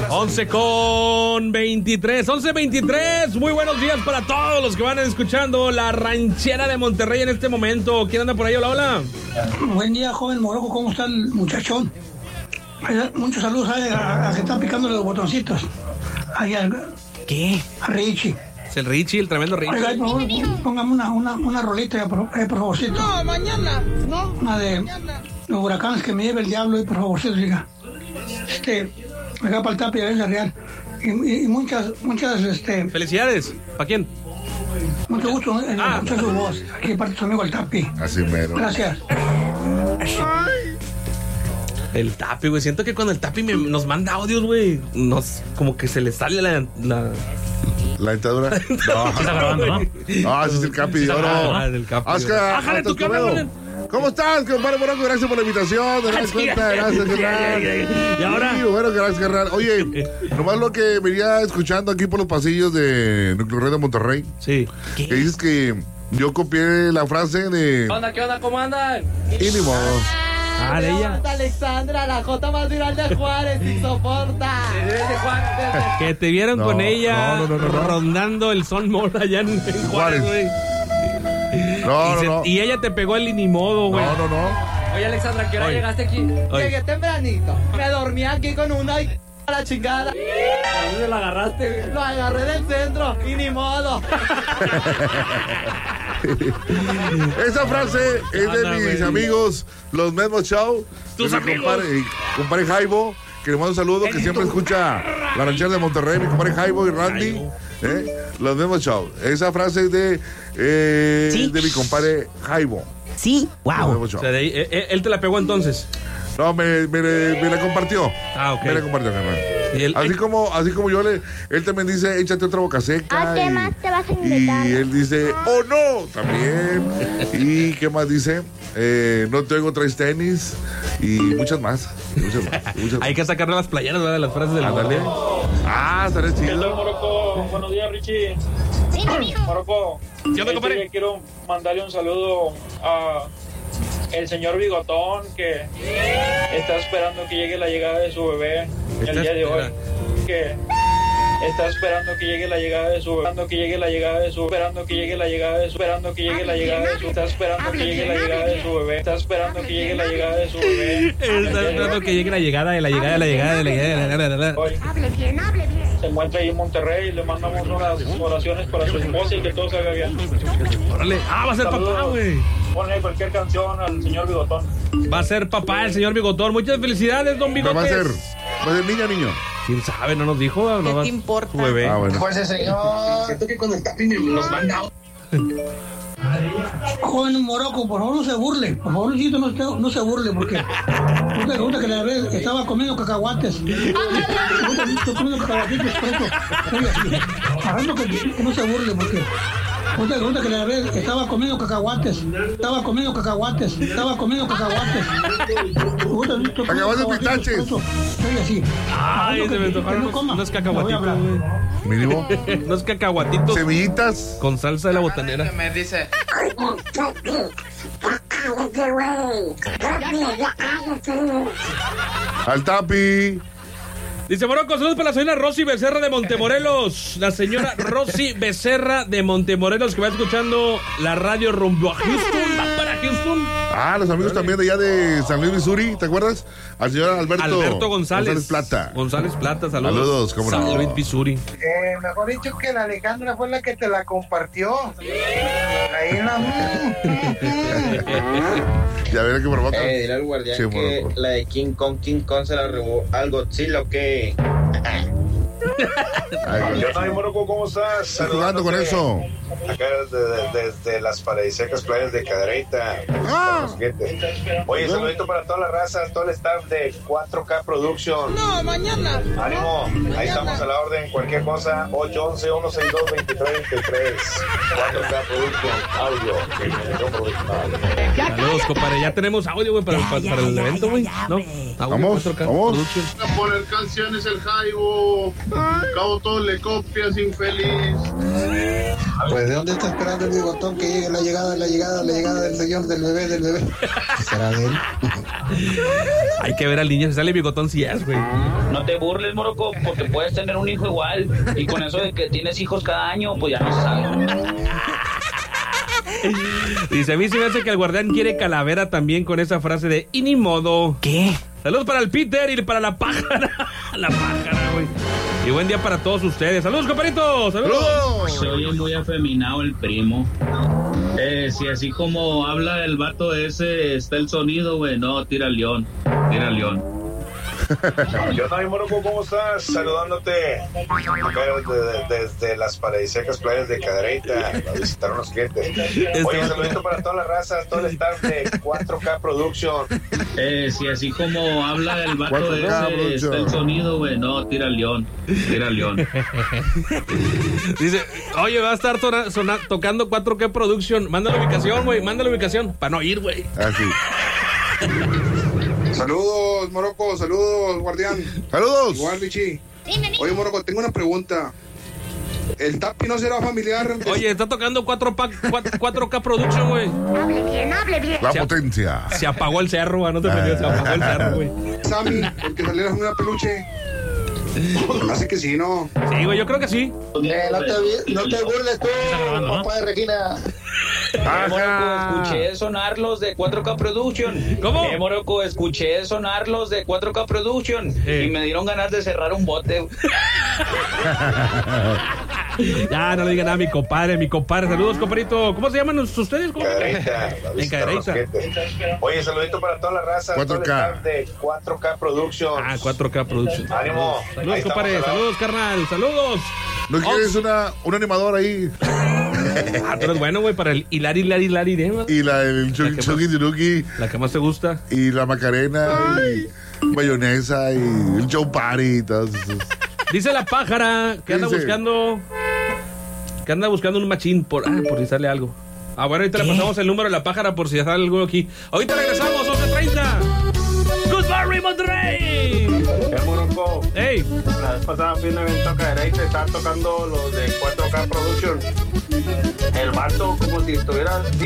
11:23. Muy buenos días para todos los que van escuchando la ranchera de Monterrey en este momento. ¿Quién anda por ahí? Hola, hola. Buen día, joven Morocco. ¿Cómo está el muchachón? Muchos saludos a que están picando los botoncitos. ¿Qué? A Richie. Es el Richie, el tremendo Richie. Oiga, por favor, póngame una rolita, por favorcito. No, mañana. No. Una de los huracanes que me lleve el diablo, por favorcito, diga. Acá para el Tapi, a veces real. Y muchas, Felicidades. ¿Para quién? Mucho gusto en escuchar su voz. Aquí parte su amigo el Tapi. Así mero. Gracias. El Tapi, güey. Siento que cuando el Tapi nos manda audios, güey, como que se le sale la dentadura. No, está grabando, ¿no? No, ese es el Capi de oro. Oscar, bájale tu cámara. ¿Cómo estás, compadre Morocco? Gracias por la invitación. Te das cuenta, gracias, carnal. ¿Y ahora? Sí, bueno, gracias, carnal. Oye, nomás lo que venía escuchando aquí por los pasillos de Núcleo Red de Monterrey. Sí. Que dices que yo copié la frase de... ¿Qué onda? ¿Cómo andan? Y ni modo. De ella. Alexandra, la jota más viral de Juárez, sin soporta. Que te vieron con ella rondando el Son Mall allá en Juárez, güey. No. Y ella te pegó el inimodo, güey. No. Oye, Alexandra, ¿qué hora llegaste aquí? Llegué tempranito. Me dormí aquí con una y a la chingada. ¿A dónde la agarraste, güey? Lo agarré del centro y ni modo. Esa frase es de mis amigos, los Memo Show. Tus mi amigos. compadre Jaibo, que le mando un saludo, que siempre escucha la ranchera de Monterrey, mi compadre Jaibo y Randy. Los Memo Show. Esa frase es de mi compadre Jaibo. Sí, wow. O sea, él te la pegó entonces. No, me la compartió. Ok. Me la compartió, carnal. Así como yo él también dice, échate otra boca seca. ¿Qué más te vas a invitar? Y él dice, oh no, también. ¿Y qué más dice? No tengo traes tenis. Y muchas más. Hay que sacarle las playeras, ¿verdad? Las frases del Ándale. Estaré chido. Hello, Morocco. Buenos días, Richie. Morocco. Yo quiero mandarle un saludo a el señor Bigotón, que está esperando que llegue la llegada de su bebé el día de hoy. Que está esperando que llegue la llegada de su bebé, esperando que llegue la llegada de su bebé, esperando que llegue la llegada de su bebé, esperando que llegue la llegada de su, está esperando que llegue la llegada de su bebé, está esperando que llegue la llegada de su bebé, está esperando que llegue la llegada de la llegada de la llegada de la llegada. Hable bien. Se encuentra ahí en Monterrey y le mandamos unas oraciones para su esposa y que todo salga bien. Órale. Va a ser papá, güey. Ponle cualquier canción al señor Bigotón. Va a ser papá el señor Bigotón. Muchas felicidades, don Bigotes. Va a ser niño. ¿Quién sabe? No nos dijo. ¿Qué te importa? Su bebé. Bueno. Pues ese señor. Siento que cuando el Tapi nos manda. Joven Morocco, por favor no se burle. Por favor, no se burle, porque pregunta que la vez estaba comiendo cacahuates. Estoy comiendo cacahuatitos, por eso. Agarrando que no se burle, porque pregunta que la vez estaba comiendo cacahuates. Cacahuates pitaches. Estoy así. Ay, se me antojaron unos cacahuatitos, güey. Mínimo. Unos cacahuatitos. Semillitas. Con salsa de la botanera. Me dice. Al Tapi. Dice Morocco, saludos para la señora Rosy Becerra de Montemorelos. La señora Rosy Becerra de Montemorelos, que va escuchando la radio rumbo a Houston. Va para Houston. Los amigos también de allá de San Luis, Missouri, ¿te acuerdas? Al señor Alberto González Plata. González Plata, saludos. Saludos, cómo no. San Luis, Missouri. Mejor dicho que la Alejandra fue la que te la compartió. Ahí la... Ya veré que provoca. Dile al guardián que la de King Kong se la robó al Godzilla, ¿o qué? Yo también, Morocco, ¿cómo estás? Estás jugando con eso. Acá desde las paradisíacas playas de Cadereyta. Oye, saludito para toda la raza, todo el staff de 4K Production. No, mañana. Ánimo, ahí estamos a la orden, cualquier cosa, 811-162-2323. 4K Production, audio. Saludos, compadre, ya tenemos audio, güey, para el evento, güey. ¿No? Vamos. A poner canciones el Jaibo. Cabo todo le copias, infeliz. Pues, ¿de dónde está esperando el bigotón que llegue la llegada del señor del bebé? ¿Será de él? Hay que ver al niño si sale bigotón si es, güey. No te burles, Morocco, porque puedes tener un hijo igual. Y con eso de que tienes hijos cada año, pues ya no se sabe. Dice, a mí se me hace que el guardián quiere calavera también con esa frase de y ni modo. ¿Qué? Saludos para el Peter y para la pájara. La pájara, güey. Y buen día para todos ustedes. Saludos, compadritos. Saludos. Se oye muy afeminado el primo. Si así como habla el vato ese, está el sonido, güey. No, tira león. Yo también, Morocco, ¿cómo estás? Saludándote desde las paradisíacas playas de Cadereyta. A visitar unos clientes. Oye, saludito para toda la raza, todo el staff de 4K Production. Si así como habla el vato ese, está el sonido, güey. No, tira león. Dice, oye, va a estar tocando 4K Production. Manda la ubicación, güey. Para no ir, güey. Así. Saludos, Morocco, saludos, guardián. Saludos. Igual, Richie. Oye, Morocco, tengo una pregunta. ¿El Tapi no será familiar? Oye, está tocando 4K Production, güey. Hable bien. La potencia. Se apagó el cerro, no te prendió, se apagó el cerro, güey. Sammy, porque salieras una peluche. Así que sí, ¿no? Sí, güey, yo creo que sí. No te burles tú, papá de Regina. Morocco, escuché sonar los de 4K Production. ¿Cómo? Morocco, escuché sonar los de 4K Production. Y me dieron ganas de cerrar un bote. Ya, no le digan nada a mi compadre. Saludos, compadrito. ¿Cómo se llaman ustedes? Cadereyta. En Cadereyta. Oye, saludito para toda la raza. 4K. Todo el staff de 4K Production. 4K Production. Ánimo. Saludos, compadre. Saludos, carnal. Saludos. ¿No quieres un animador ahí? Tú eres bueno, güey, para el Hilari, ¿eh? Y el Chucky, la que más te gusta. y la Macarena, y mayonesa, y el Joe Party y todo eso. Dice la pájara que anda buscando un machín por si sale algo. Bueno, ahorita le pasamos el número de la pájara por si sale algo aquí. Ahorita regresamos, 11:30. Good morning, Monterrey. Morocco. Hey. La vez pasada fui a un evento a Cadereyta, estaban tocando los de 4K Production. El vato como si estuviera